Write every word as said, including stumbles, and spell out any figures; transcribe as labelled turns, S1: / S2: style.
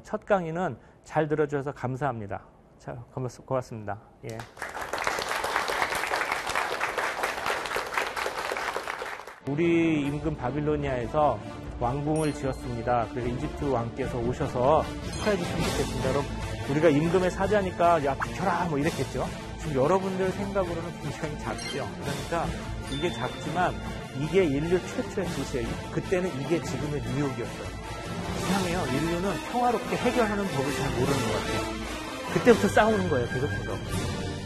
S1: 첫 강의는 잘 들어주셔서 감사합니다. 자, 고맙습니다. 예. 우리 임금 바빌로니아에서 왕궁을 지었습니다. 그래서 이집트 왕께서 오셔서 축하해 주시면 좋겠습니다. 여러분, 우리가 임금의 사자니까 야 비켜라 뭐 이랬겠죠. 지금 여러분들 생각으로는 굉장히 작죠. 그러니까 이게 작지만 이게 인류 최초의 도시예요. 그때는 이게 지금의 뉴욕이었어요. 이상해요. 인류는 평화롭게 해결하는 법을 잘 모르는 것 같아요. 그때부터 싸우는 거예요. 계속해서.